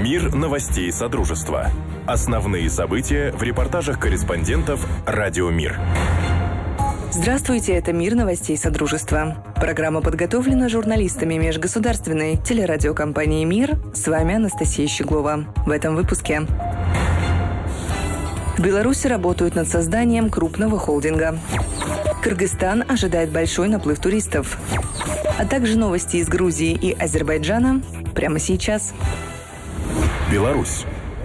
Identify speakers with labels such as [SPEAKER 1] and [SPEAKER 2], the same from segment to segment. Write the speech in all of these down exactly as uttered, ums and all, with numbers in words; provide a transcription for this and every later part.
[SPEAKER 1] Мир новостей Содружества. Основные события в репортажах корреспондентов «Радио Мир».
[SPEAKER 2] Здравствуйте, это «Мир новостей Содружества». Программа подготовлена журналистами межгосударственной телерадиокомпании «Мир». С вами Анастасия Щеглова. В этом выпуске. В Беларуси работают над созданием крупного холдинга. Кыргызстан ожидает большой наплыв туристов. А также новости из Грузии и Азербайджана прямо сейчас.
[SPEAKER 1] Беларусь.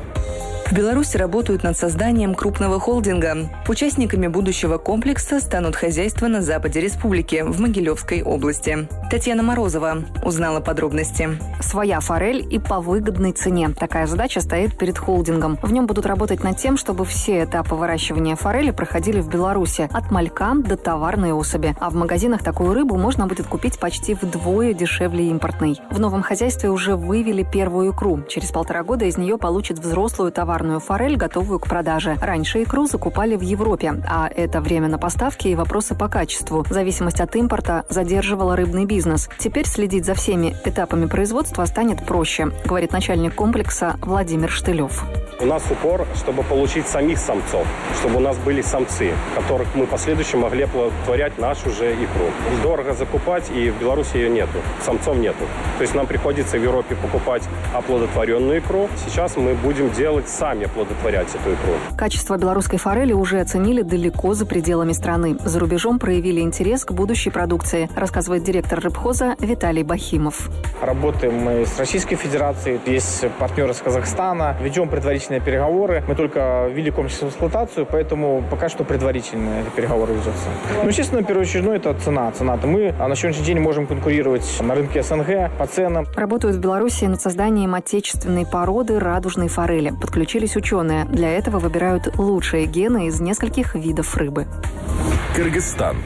[SPEAKER 2] В Беларуси работают над созданием крупного холдинга. Участниками будущего комплекса станут хозяйства на западе республики, в Могилевской области. Татьяна Морозова узнала подробности.
[SPEAKER 3] Своя форель и по выгодной цене. Такая задача стоит перед холдингом. В нем будут работать над тем, чтобы все этапы выращивания форели проходили в Беларуси. От малька до товарной особи. А в магазинах такую рыбу можно будет купить почти вдвое дешевле импортной. В новом хозяйстве уже вывели первую икру. Через полтора года из нее получат взрослую товарную форель, готовую к продаже. Раньше икру закупали в Европе, а это время на поставки и вопросы по качеству. Зависимость от импорта задерживала рыбный бизнес. Теперь следить за всеми этапами производства станет проще, говорит начальник комплекса Владимир Штылев.
[SPEAKER 4] У нас упор, чтобы получить самих самцов, чтобы у нас были самцы, которых мы в последующем могли оплодотворять нашу же икру. Дорого закупать, и в Беларуси ее нету, самцов нету. То есть нам приходится в Европе покупать оплодотворенную икру. Сейчас мы будем делать сами оплодотворять эту икру.
[SPEAKER 3] Качество белорусской форели уже оценили далеко за пределами страны. За рубежом проявили интерес к будущей продукции, рассказывает директор рыбхоза Виталий Бахимов.
[SPEAKER 5] Работаем мы с Российской Федерацией, есть партнеры из Казахстана, ведем предварительные переговоры. Мы только ввели комплексную эксплуатацию, поэтому пока что предварительные переговоры ведутся. Ну, естественно, первоочередное это цена. Цена-то мы на сегодняшний день можем конкурировать на рынке СНГ по ценам.
[SPEAKER 3] Работают в Беларуси над созданием отечественной породы радужной форели. Подключились ученые. Для этого выбирают лучшие гены из нескольких видов рыбы.
[SPEAKER 1] Кыргызстан.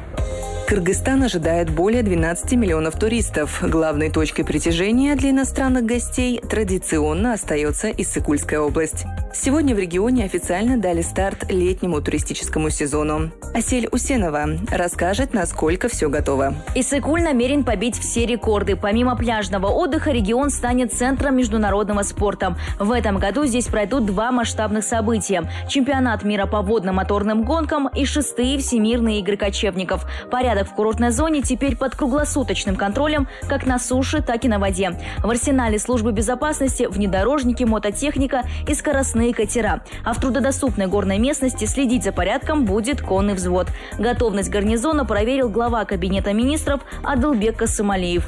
[SPEAKER 2] Кыргызстан ожидает более двенадцати миллионов туристов. Главной точкой притяжения для иностранных гостей традиционно остается Иссык-Кульская область. Сегодня в регионе официально дали старт летнему туристическому сезону. Асель Усенова расскажет, насколько все готово.
[SPEAKER 6] Иссык-Куль намерен побить все рекорды. Помимо пляжного отдыха, регион станет центром международного спорта. В этом году здесь пройдут два масштабных события. Чемпионат мира по водно-моторным гонкам и шестые всемирные игры кочевников. Порядок в курортной зоне теперь под круглосуточным контролем как на суше, так и на воде. В арсенале службы безопасности внедорожники, мототехника и скоростные катера. А в трудодоступной горной местности следить за порядком будет конный взвод. Готовность гарнизона проверил глава Кабинета министров Адылбек Касымалиев.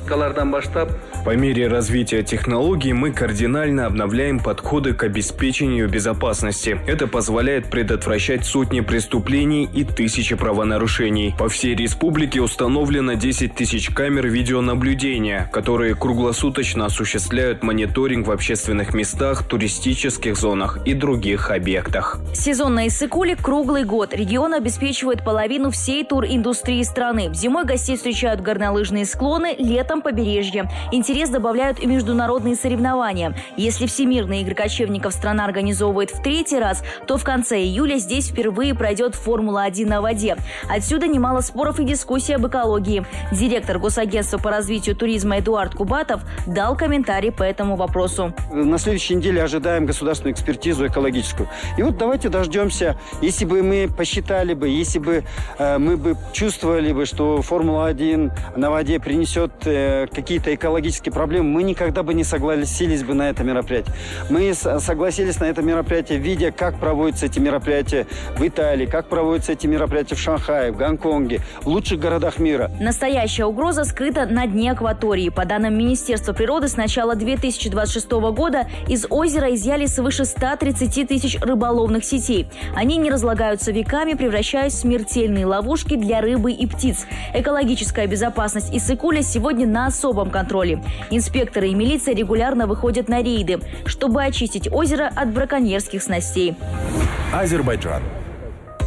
[SPEAKER 7] По мере развития технологий мы кардинально обновляем подходы к обеспечению безопасности. Это позволяет предотвращать сотни преступлений и тысячи правонарушений. По всей республике установлено десять тысяч камер видеонаблюдения, которые круглосуточно осуществляют мониторинг в общественных местах, туристических зонах и других объектах.
[SPEAKER 6] Сезон на Иссык-Куле круглый год. Регион обеспечивает половину всей туриндустрии страны. Зимой гостей встречают горнолыжные склоны, летом побережье. Интерес добавляют и международные соревнования. Если всемирные игры кочевников страна организовывает в третий раз, то в конце июля здесь впервые пройдет Формула один на воде. Отсюда немало споров и дискуссий об экологии. Директор Госагентства по развитию туризма Эдуард Кубатов дал комментарий по этому вопросу.
[SPEAKER 8] На следующей неделе ожидаем государственную экспертизу экологическую. И вот давайте дождемся, если бы мы посчитали бы, если бы э, мы бы чувствовали бы, что Формула один на воде принесет э, какие-то экологические проблемы, мы никогда бы не согласились бы на это мероприятие. Мы согласились на это мероприятие, видя, как проводятся эти мероприятия в Италии, как проводятся эти мероприятия в Шанхае, в Гонконге, в лучших городах мира.
[SPEAKER 6] Настоящая угроза скрыта на дне акватории. По данным Министерства природы, с начала две тысячи двадцать шестого года из озера изъяли свыше ста тридцати тысяч рыболовных сетей. Они не разлагаются веками, превращаясь в смертельные ловушки для рыбы и птиц. Экологическая безопасность Иссык-Куля сегодня на особом контроле. Инспекторы и милиция регулярно выходят на рейды, чтобы очистить озеро от браконьерских снастей.
[SPEAKER 1] Азербайджан.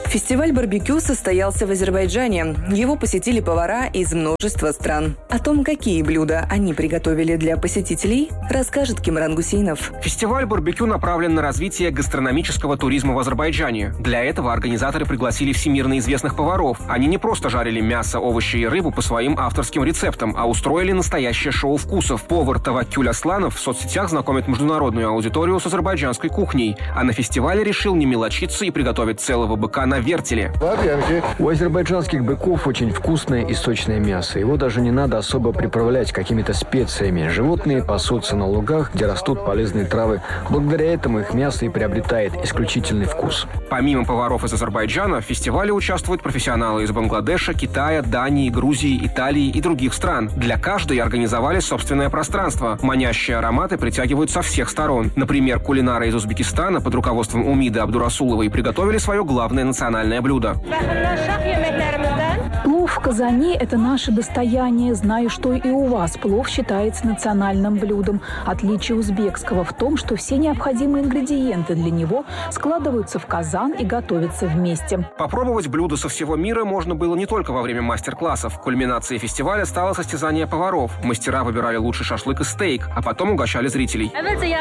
[SPEAKER 2] Фестиваль барбекю состоялся в Азербайджане. Его посетили повара из множества стран. О том, какие блюда они приготовили для посетителей, расскажет Кимран Гусейнов.
[SPEAKER 9] Фестиваль барбекю направлен на развитие гастрономического туризма в Азербайджане. Для этого организаторы пригласили всемирно известных поваров. Они не просто жарили мясо, овощи и рыбу по своим авторским рецептам, а устроили настоящее шоу вкусов. Повар Таваккюль Асланов в соцсетях знакомит международную аудиторию с азербайджанской кухней. А на фестивале решил не мелочиться и приготовить целого быка на вертеле.
[SPEAKER 10] У азербайджанских быков очень вкусное и сочное мясо. Его даже не надо особо приправлять какими-то специями. Животные пасутся на лугах, где растут полезные травы. Благодаря этому их мясо и приобретает исключительный вкус.
[SPEAKER 9] Помимо поваров из Азербайджана, в фестивале участвуют профессионалы из Бангладеша, Китая, Дании, Грузии, Италии и других стран. Для каждой организовали собственное пространство. Манящие ароматы притягивают со всех сторон. Например, кулинары из Узбекистана под руководством Умиды Абдурасуловой приготовили свое главное национальное блюдо.
[SPEAKER 11] Плов в казане – это наше достояние. Знаю, что и у вас плов считается национальным блюдом. Отличие узбекского в том, что все необходимые ингредиенты для него складываются в казан и готовятся вместе.
[SPEAKER 9] Попробовать блюда со всего мира можно было не только во время мастер-классов. Кульминацией фестиваля стало состязание поваров. Мастера выбирали лучший шашлык и стейк, а потом угощали зрителей.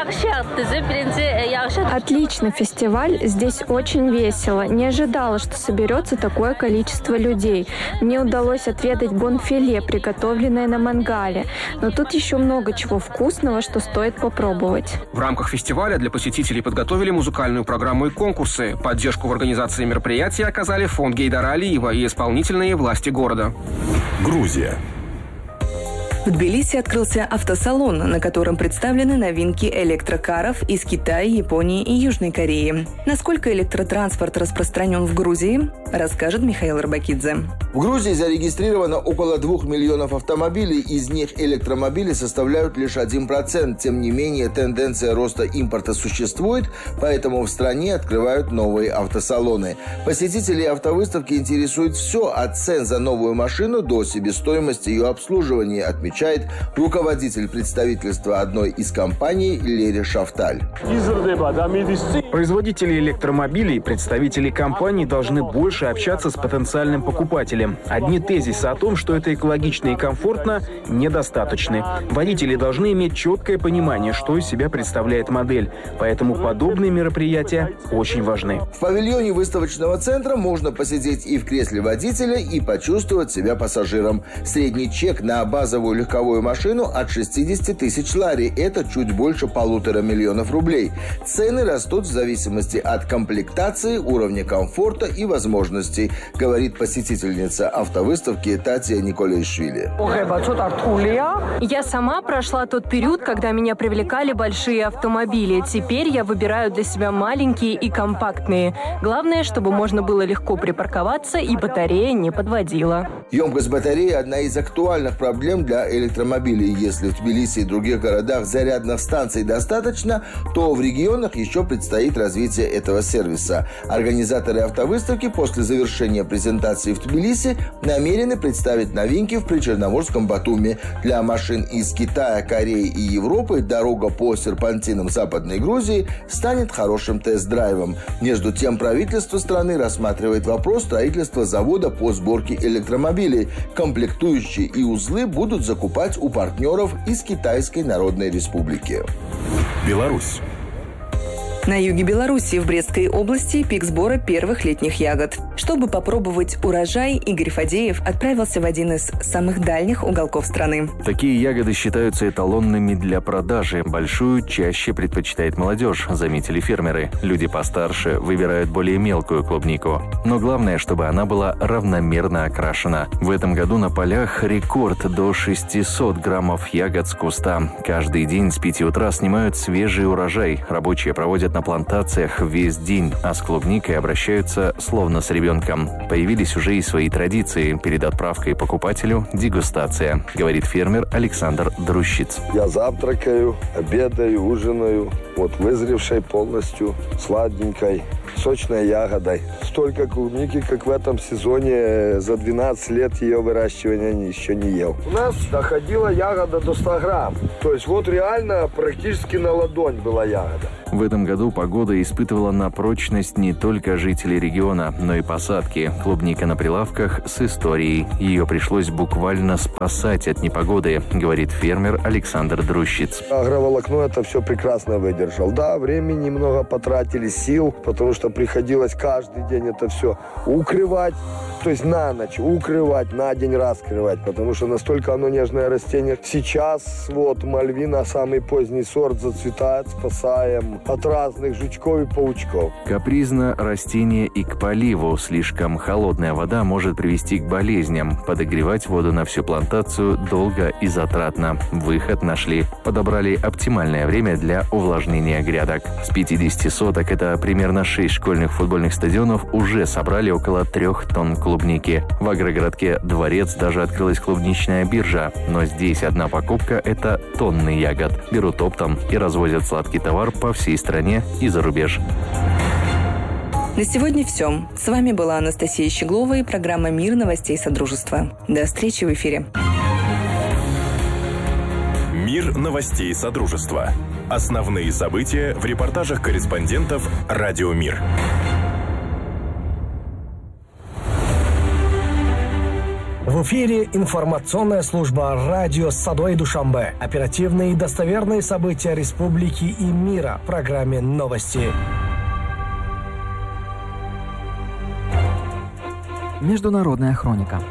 [SPEAKER 12] Отличный фестиваль. Здесь очень весело. Не ожидала, что соберется такое количество людей. Мне удалось отведать бонфиле, приготовленное на мангале. Но тут еще много чего вкусного, что стоит попробовать.
[SPEAKER 9] В рамках фестиваля для посетителей подготовили музыкальную программу и конкурсы. Поддержку в организации мероприятия оказали фонд Гейдара Алиева и исполнительные власти города.
[SPEAKER 1] Грузия.
[SPEAKER 2] В Тбилиси открылся автосалон, на котором представлены новинки электрокаров из Китая, Японии и Южной Кореи. Насколько электротранспорт распространен в Грузии, расскажет Михаил Арбакидзе.
[SPEAKER 13] В Грузии зарегистрировано около двух миллионов автомобилей, из них электромобили составляют лишь один процент. Тем не менее, тенденция роста импорта существует, поэтому в стране открывают новые автосалоны. Посетителей автовыставки интересует все от цен за новую машину до себестоимости ее обслуживания, отмечает руководитель представительства одной из компаний Лери Шафталь.
[SPEAKER 10] Производители электромобилей и представители компаний должны больше общаться с потенциальным покупателем. Одни тезисы о том, что это экологично и комфортно, недостаточны. Водители должны иметь четкое понимание, что из себя представляет модель. Поэтому подобные мероприятия очень важны.
[SPEAKER 13] В павильоне выставочного центра можно посидеть и в кресле водителя, и почувствовать себя пассажиром. Средний чек на базовую легковую машину от шестидесяти тысяч лари. Это чуть больше полутора миллионов рублей. Цены растут в зависимости от комплектации, уровня комфорта и возможностей, говорит посетительница автовыставки Татья Николаишвили.
[SPEAKER 14] Я сама прошла тот период, когда меня привлекали большие автомобили. Теперь я выбираю для себя маленькие и компактные. Главное, чтобы можно было легко припарковаться и батарея не подводила.
[SPEAKER 13] Емкость батареи – одна из актуальных проблем для электромобилей. Если в Тбилиси и других городах зарядных станций достаточно, то в регионах еще предстоит развитие этого сервиса. Организаторы автовыставки после завершения презентации в Тбилиси намерены представить новинки в причерноморском Батуми. Для машин из Китая, Кореи и Европы дорога по серпантинам Западной Грузии станет хорошим тест-драйвом. Между тем, правительство страны рассматривает вопрос строительства завода по сборке электромобилей. Комплектующие и узлы будут закупать у партнеров из Китайской Народной Республики.
[SPEAKER 1] Беларусь.
[SPEAKER 2] На юге Беларуси, в Брестской области, пик сбора первых летних ягод. Чтобы попробовать урожай, Игорь Фадеев отправился в один из самых дальних уголков страны.
[SPEAKER 15] Такие ягоды считаются эталонными для продажи. Большую чаще предпочитает молодежь, заметили фермеры. Люди постарше выбирают более мелкую клубнику. Но главное, чтобы она была равномерно окрашена. В этом году на полях рекорд до шестисот граммов ягод с куста. Каждый день с пяти утра снимают свежий урожай. Рабочие проводят на плантациях весь день, а с клубникой обращаются словно с ребенком. Появились уже и свои традиции. Перед отправкой покупателю дегустация, говорит фермер Александр Друщиц.
[SPEAKER 16] Я завтракаю, обедаю, ужинаю. Вот вызревшей полностью, сладенькой, сочной ягодой. Столько клубники, как в этом сезоне, за двенадцать лет ее выращивания еще не ел. У нас доходила ягода до ста грамм. То есть вот реально практически на ладонь была ягода.
[SPEAKER 15] В этом году погода испытывала на прочность не только жителей региона, но и посадки. Клубника на прилавках с историей. Ее пришлось буквально спасать от непогоды, говорит фермер Александр Друщиц.
[SPEAKER 16] Агроволокно это все прекрасно выдержал. Да, времени немного потратили, сил, потому что приходилось каждый день это все укрывать. То есть на ночь укрывать, на день раскрывать, потому что настолько оно нежное растение. Сейчас вот мальвина, самый поздний сорт, зацветает, спасаем от разных жучков и паучков.
[SPEAKER 15] Капризно растение и к поливу. Слишком холодная вода может привести к болезням. Подогревать воду на всю плантацию долго и затратно. Выход нашли. Подобрали оптимальное время для увлажнения грядок. С пятидесяти соток, это примерно шесть школьных футбольных стадионов, уже собрали около трех тонн клубники. В агрогородке Дворец даже открылась клубничная биржа. Но здесь одна покупка – это тонны ягод. Берут оптом и развозят сладкий товар по всей стране и за рубеж.
[SPEAKER 2] На сегодня все. С вами была Анастасия Щеглова и программа «Мир новостей Содружества». До встречи в эфире.
[SPEAKER 1] Мир новостей Содружества. Основные события в репортажах корреспондентов «Радио Мир».
[SPEAKER 17] В эфире информационная служба радио Садой Душанбе. Оперативные и достоверные события республики и мира в программе «Новости».
[SPEAKER 18] Международная хроника.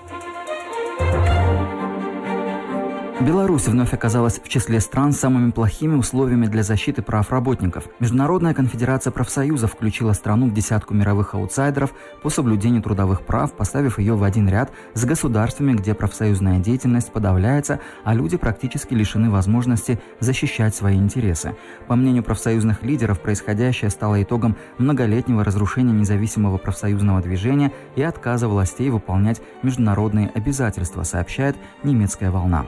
[SPEAKER 18] Беларусь вновь оказалась в числе стран с самыми плохими условиями для защиты прав работников. Международная конфедерация профсоюзов включила страну в десятку мировых аутсайдеров по соблюдению трудовых прав, поставив ее в один ряд с государствами, где профсоюзная деятельность подавляется, а люди практически лишены возможности защищать свои интересы. По мнению профсоюзных лидеров, происходящее стало итогом многолетнего разрушения независимого профсоюзного движения и отказа властей выполнять международные обязательства, сообщает немецкая «Волна».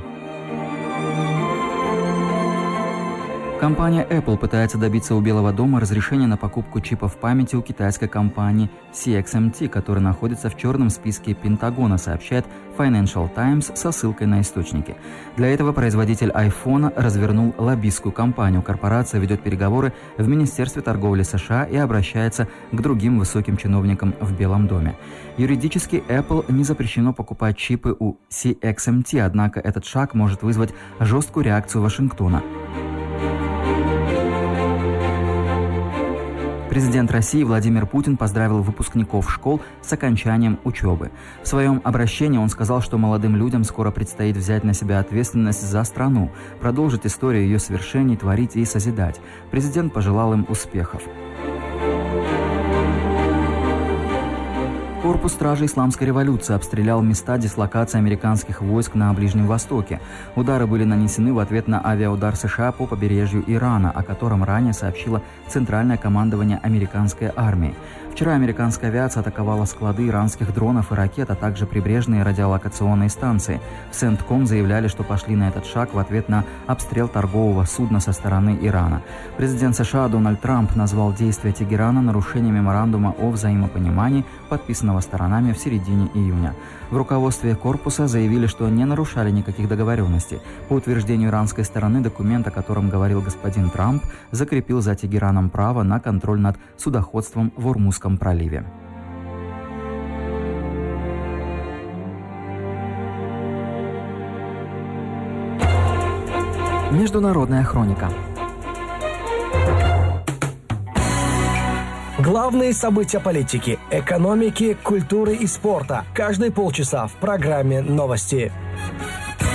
[SPEAKER 18] Компания Apple пытается добиться у Белого дома разрешения на покупку чипов памяти у китайской компании си экс эм ти, которая находится в черном списке Пентагона, сообщает Financial Times со ссылкой на источники. Для этого производитель iPhone развернул лоббистскую кампанию. Корпорация ведет переговоры в Министерстве торговли США и обращается к другим высоким чиновникам в Белом доме. Юридически Apple не запрещено покупать чипы у си экс эм ти, однако этот шаг может вызвать жесткую реакцию Вашингтона. Президент России Владимир Путин поздравил выпускников школ с окончанием учебы. В своем обращении он сказал, что молодым людям скоро предстоит взять на себя ответственность за страну, продолжить историю ее свершений, творить и созидать. Президент пожелал им успехов. Корпус стражей Исламской революции обстрелял места дислокации американских войск на Ближнем Востоке. Удары были нанесены в ответ на авиаудар США по побережью Ирана, о котором ранее сообщило Центральное командование американской армии. Вчера американская авиация атаковала склады иранских дронов и ракет, а также прибрежные радиолокационные станции. В Центком заявляли, что пошли на этот шаг в ответ на обстрел торгового судна со стороны Ирана. Президент США Дональд Трамп назвал действия Тегерана нарушением меморандума о взаимопонимании, подписанного сторонами в середине июня. В руководстве корпуса заявили, что не нарушали никаких договоренностей. По утверждению иранской стороны, документ, о котором говорил господин Трамп, закрепил за Тегераном право на контроль над судоходством в Ормузском проливе. Международная хроника.
[SPEAKER 17] Главные события политики, экономики, культуры и спорта. Каждые полчаса в программе «Новости».